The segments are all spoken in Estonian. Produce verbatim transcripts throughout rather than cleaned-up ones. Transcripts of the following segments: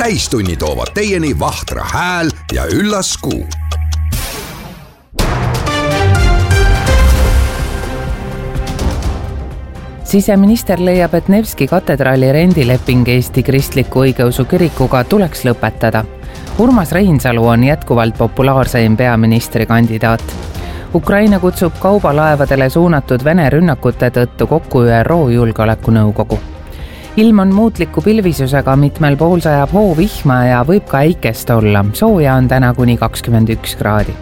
täistunni toovad teieni Vahtra hääl ja üllas kuu. Siseminister leiab, et Nevski katedraali rendileping Eesti Kristliku Õigeusu Kirikuga tuleks lõpetada. Urmas Reinsalu on jätkuvalt populaarseim peaministrikandidaat. Ukraina kutsub kaubalaevadele suunatud Vene rünnakute tõttu kokku Ü R O Julgeolekunõukogu. Ilm on muutliku pilvisusega, mitmel pool sajab hoovihma ja võib ka äikest olla. Sooja on täna kuni kakskümmend üks kraadi.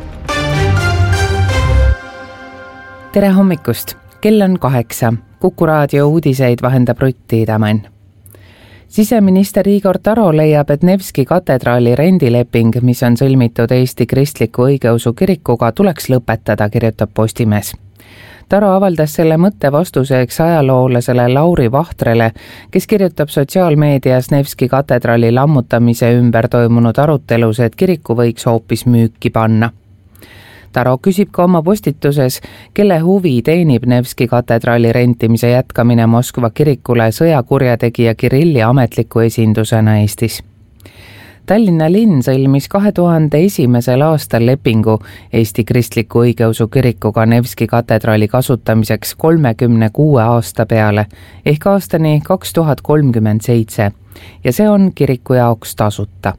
Tere hommikust! Kell on kaheksa. Kuku raadio uudiseid vahendab Rutti Idamann. Siseminister Igor Taro leiab, et Nevski katedraali rendileping, mis on sõlmitud Eesti Kristliku Õigeusu Kirikuga, tuleks lõpetada, kirjutab Postimees. Taro avaldas selle mõtte vastuseks ajaloolasele Lauri Vahtrele, kes kirjutab sotsiaalmeedias Nevski katedraali lammutamise ümber toimunud arutelus, et kiriku võiks hoopis müüki panna. Taro küsib ka oma postituses, kelle huvi teenib Nevski katedraali rentimise jätkamine Moskva kirikule sõjakurjategija Kirilli ametliku esindusena Eestis. Tallinna linn sõlmis kahe tuhande esimesel aastal lepingu Eesti Kristliku Õigeusu Kirikuga Nevski katedraali kasutamiseks kolmekümne kuue aasta peale ehk aastani kaks tuhat kolmkümmend seitse ja see on kiriku jaoks tasuta.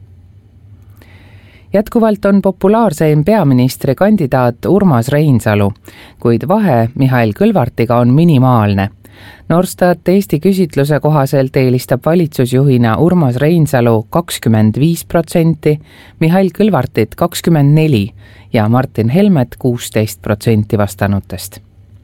Jätkuvalt on populaarseim peaministri kandidaat Urmas Reinsalu, kuid vahe Mihhail Kõlvartiga on minimaalne. Norstat Eesti küsitluse kohaselt eelistab valitsusjuhina Urmas Reinsalu kakskümmend viis protsenti, Mihhail Kõlvartit kakskümmend neli ja Martin Helmet kuusteist protsenti vastanutest.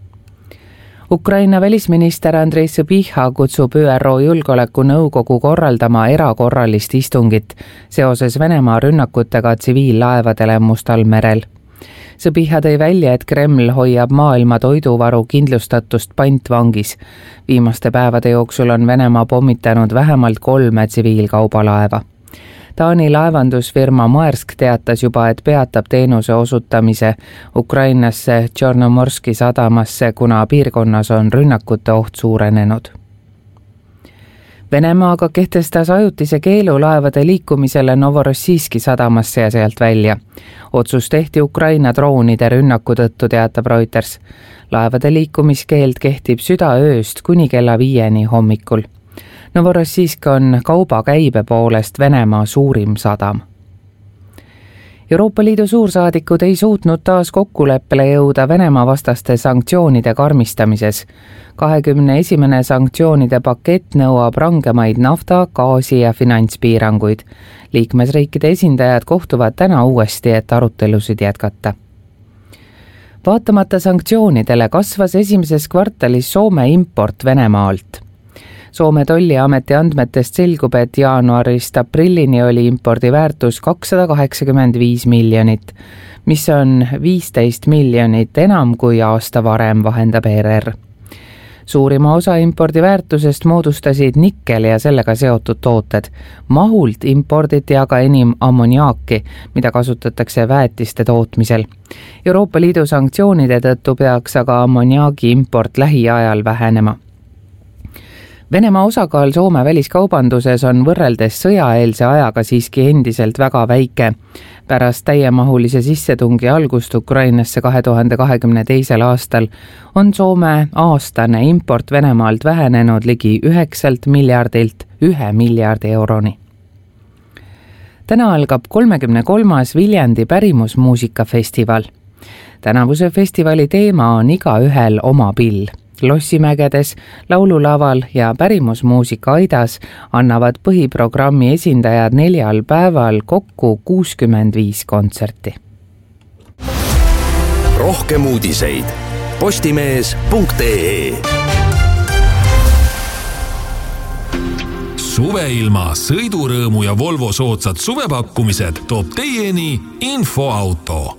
Ukraina välisminister Andrei Sõbiha kutsub Ü R O Julgeolekunõukogu korraldama erakorralist istungit seoses Venemaa rünnakutega tsiviillaevadele Mustal merel. Sõbiha tõi välja, et Kreml hoiab maailma toiduvaru kindlustatust pantvangis. Viimaste päevade jooksul on Venemaa pommitanud vähemalt kolme tsiviilkaubalaeva. Taani laevandusfirma Maersk teatas juba, et peatab teenuse osutamise Ukrainasse Tšornomorski sadamasse, kuna piirkonnas on rünnakute oht suurenenud. Venemaa aga kehtestas ajutise keelu laevade liikumisele Novorossijski sadamasse ja sealt välja. Otsus tehti Ukraina droonide rünnaku tõttu, teatab Reuters. Laevade liikumiskeeld kehtib südaööst kuni kella viieni hommikul. Novorossijsk on kaubakäibe poolest Venemaa suurim sadam. Euroopa Liidu suursaadikud ei suutnud taas kokkuleppele jõuda Venemaa vastaste sanktsioonide karmistamises. kahekümne esimene sanktsioonide pakett nõuab rangemaid nafta, gaasi ja finantspiiranguid. Liikmesriikide esindajad kohtuvad täna uuesti, et arutelusid jätkata. Vaatamata sanktsioonidele kasvas esimeses kvartalis Soome import Venemaalt. Soome tolliameti andmetest selgub, et jaanuarist aprillini oli impordi väärtus kakssada kaheksakümmend viis miljonit, mis on viisteist miljonit enam kui aasta varem, vahendab E R R. Suurima osa impordi väärtusest moodustasid nikkel ja sellega seotud tooted. Mahult imporditi aga enim ammoniaaki, mida kasutatakse väetiste tootmisel. Euroopa Liidu sanktsioonide tõttu peaks aga ammoniaagi import lähiajal vähenema. Venemaa osakaal Soome väliskaubanduses on võrreldes sõjaeelse ajaga siiski endiselt väga väike. Pärast täiemahulise sissetungi algust Ukrainasse kahe tuhande kahekümne teisel aastal on Soome aastane import Venemaalt vähenenud ligi üheksalt miljardilt ühe miljardi euroni. Täna algab kolmekümne kolmas Viljandi pärimusmuusikafestival. Tänavuse festivali teema on igaühel oma pill. Lossimägedes, laululaval ja pärimusmuusika aidas annavad põhiprogrammi esindajad neljal päeval kokku kuuskümmend viis kontserti. Rohkem uudiseid postimees punkt ee. Suveilma, sõidurõõmu ja Volvo soodsad suvepakkumised toob teieni Infoauto.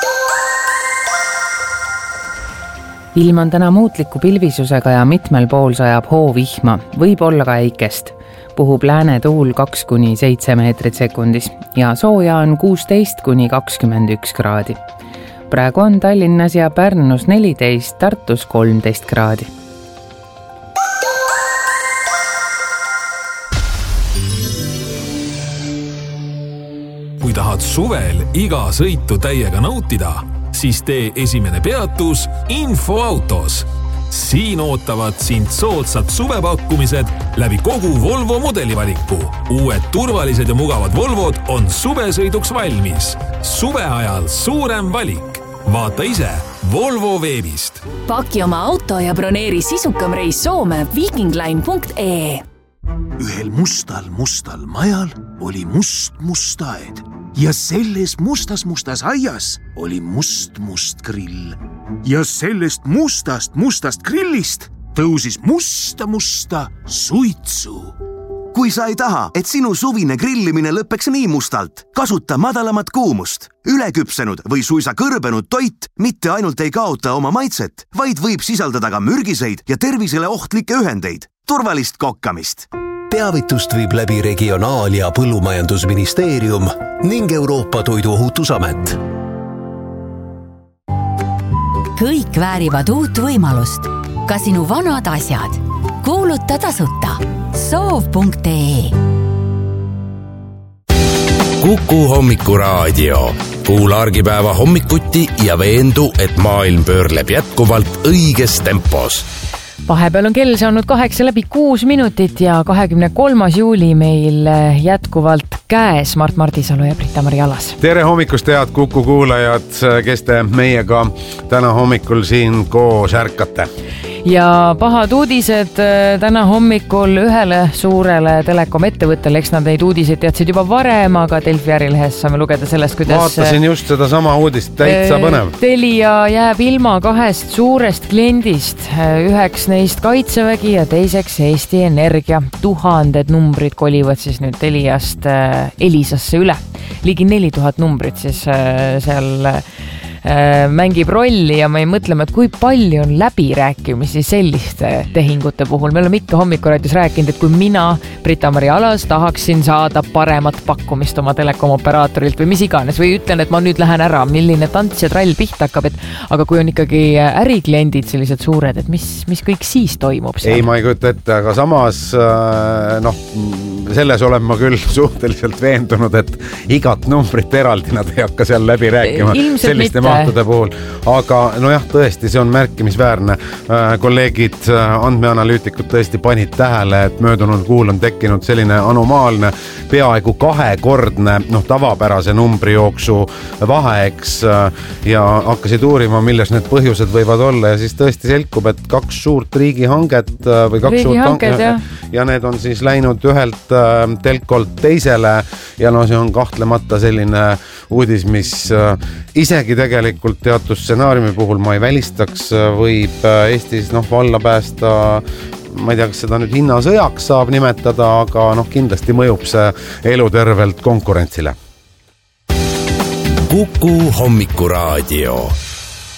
Ilm on täna muutliku pilvisusega ja mitmel pool sajab hoovihma, võib olla ka äikest. Puhub lääne tuul kaks kuni seitse meetrit sekundis ja sooja on kuusteist kuni kakskümmend üks kraadi. Praegu on Tallinnas ja Pärnus neliteist, Tartus kolmteist kraadi. kui tahad suvel iga sõitu täiega nautida, siis tee esimene peatus Infoautos. Siin ootavad sind soodsad suvepakkumised läbi kogu Volvo modelivaliku. Uued turvalised ja mugavad Volvod on suvesõiduks valmis. Suve ajal suurem valik. Vaata ise Volvo veebist. Paki oma auto ja broneeri sisukam reis Soome vikingline punkt ee. Ühel mustal mustal majal oli must must aed ja selles mustas mustas aias oli must must grill. Ja sellest mustast mustast grillist tõusis musta musta suitsu. Kui sa ei taha, et sinu suvine grillimine lõpeks nii mustalt, kasuta madalamat kuumust. Üleküpsenud või suisa kõrbenud toit mitte ainult ei kaota oma maitset, vaid võib sisaldada ka mürgiseid ja tervisele ohtlikke ühendeid. Turvalist kokkamist! Teavitust viib läbi Regionaal- ja Põllumajandusministeerium ning Euroopa Toiduohutusamet. Kõik väärivad uut võimalust. Ka sinu vanad asjad. Kuuluta tasuta. soov punkt ee. Kuku hommikuraadio. Kuula argipäeva hommikuti ja veendu, et maailm pöörleb jätkuvalt õiges tempos. Vahepeal on kell saanud kaheksa läbi kuus minutit ja kahekümne kolmas juuli meil jätkuvalt käes Mart Mardisalu ja Britta-Mari Alas. Tere hommikust, head Kuku kuulajad, kes te meiega täna hommikul siin koos ärkate. Ja pahad uudised täna hommikul ühele suurele telekom ettevõttele, eks nad neid uudiseid teadsid juba varem, aga Delfi ärilehes saame lugeda sellest, kuidas... Vaatasin just seda sama uudist, täitsa põnev. Telia jääb ilma kahest suurest kliendist, üheks neist Kaitsevägi ja teiseks Eesti Energia. Tuhanded numbrid kolivad siis nüüd Teliast Elisasse üle. Ligi neli tuhat numbrit siis seal mängib rolli ja me mõtleme, et kui palju on läbirääkimisi selliste tehingute puhul. Me oleme ikka hommikuraadios rääkinud, et kui mina, Britta-Mari Alas, tahaksin saada paremat pakkumist oma telekomoperaatorilt või mis iganes, või ütlen, et ma nüüd lähen ära, milline tants ja trall pihta hakkab, et aga kui on ikkagi ärikliendid sellised suured, et mis, mis kõik siis toimub seal? Ei, ma ei kujuta ette, aga samas noh, selles olen ma küll suhteliselt veendunud, et igat numbrit eraldi nad ei hakka seal läbi rääkima. Ilmselt selliste mitte. Mahtude puhul. Aga nojah, tõesti, see on märkimisväärne. Kolleegid, andmeanalüütikud tõesti panid tähele, et möödunud kuul on tekkinud selline anomaalne, peaaegu kahekordne noh, tavapärase numbrijooksu vaheeks ja hakkasid uurima, milles need põhjused võivad olla ja siis tõesti selgub, et kaks suurt riigihanget või kaks Riigi suurt hanked, ja, ja need on siis läinud ühelt telkolt teisele ja no see on kahtlemata selline uudis, mis isegi tegelikult Tegelikult teatud stsenaariumi puhul ma ei välistaks, võib Eestis noh, valla päästa, ma ei tea, kas seda nüüd hinnasõjaks saab nimetada, aga noh, kindlasti mõjub see elutervelt konkurentsile. Kuku hommikuraadio.